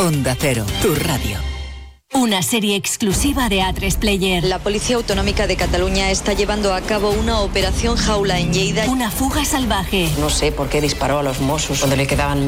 Onda Cero, tu radio. Una serie exclusiva de A3 Player. La Policía Autonómica de Cataluña está llevando a cabo una operación jaula en Lleida. Una fuga salvaje. No sé por qué disparó a los Mossos cuando le quedaban